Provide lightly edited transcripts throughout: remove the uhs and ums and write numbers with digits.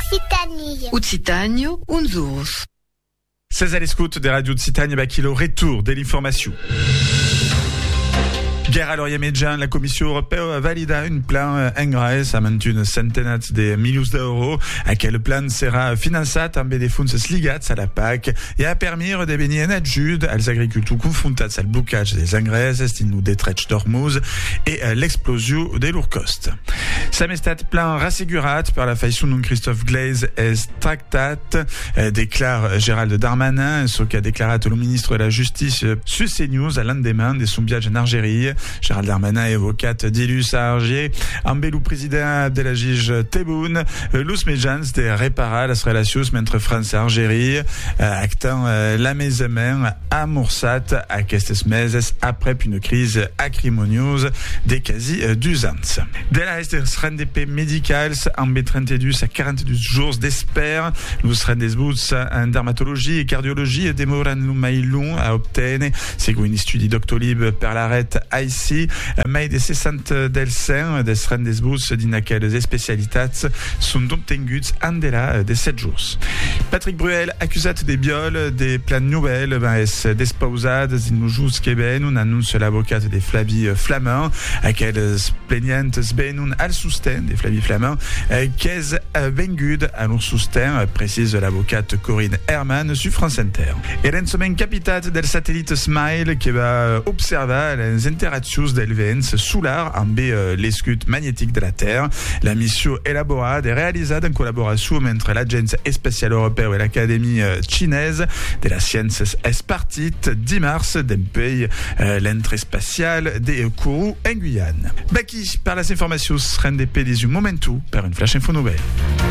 Occitanie, Unzurs. 16 à l'écoute des radios de Occitanie, Bakilo, retour de l'information. Guerre à l'Orient-Médian, la Commission européenne a validé un plan engrais à une centaine de millions d'euros. À quel plan sera financé amb des fonds ligats à la PAC et a permis de venir en ajuda als agriculteurs confrontats al blocage des engrais, estin des trets d'Hormuz et l'explosion des lourds costes. Sam estat plan rassegurat per la façon dont Christophe Glaise est tractat, déclare Gérald Darmanin, ce qu'a déclaré le ministre de la Justice sur CNews à l'endemain de son voyage en Algérie. Gérald Darmanin évocat d'Ilus à Argier, ambelou président de la juge Tebboune, l'us mejans de réparer les relations entre France et Algérie, actant la mesement amorsat à aquestes meses après une crise acrimonieuse des quasi 2 ans. De la RNDP médicales, amb 32 à 42 jours d'espère, nous RNDP en dermatologie et cardiologie demoran mai long à obtenir, segons un estudi Doctolib per l'arrêt ici, mai de 60 dels des RNDP din aquelles spécialitats sont obtenguts en delà de 7 jours. Patrick Bruel, accusat de viol des plans nouvelles, es despausades in nos jours que ben, un annonce l'avocat de Flavie Flamand, aquelles plaignantes ben al sosten de Flavie Flamand, qu'es vengud à leur sosten, précise l'avocate Corinne Herman sur France Inter. Et l'ensemen capitat del satellite Smile qui va observer les interactions del vents solar amb l'escut magnétique de la Terre. La mission élaborée et réalisée en collaboration entre l'Agence spatiale européenne et l'Académie chinoise de la science est partie 10 mars d'un pays l'entrée spatiale des Kourou en Guyane. Baki, par les informations RNDP des momentu per une flash info nouvelle.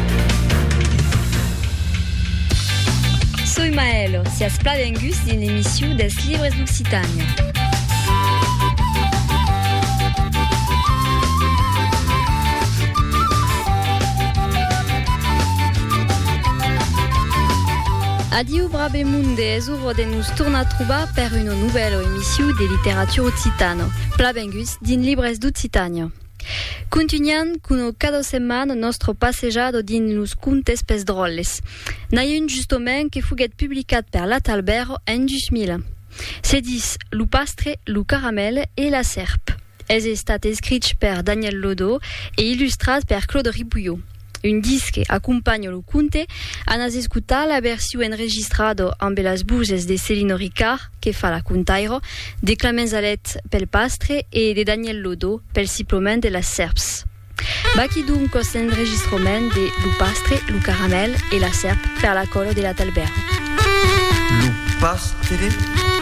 Soy Maël, si as pladengus d'une émission des livres d'Occitanie. Adieu brabemunde ezuro de nous torna a trobar per una nouvelle émission de littérature occitane. Plabengus din libres d'Occitania. Continuant cuno cada setmana nostro passejado din los contes pes drolles. N'ai un justament que fuguet publicat per la Talbero en 2000. Se dis Lu pastre, Lu caramel et la serpe. Es estat escrit per Daniel Lodo et illustrat per Claude Ribouillot. Un disque accompagne le conte, an as escutat la version enregistrado amb las voces de Céline Ricard, que fa la contairo, de Clemens Alet pel pastre et de Daniel Lodo pel ciploment de las serps. Baki donc os enregistrement de Lu pastre, Lu caramel et la serpe per la colo de la Talbero. Lu pastre,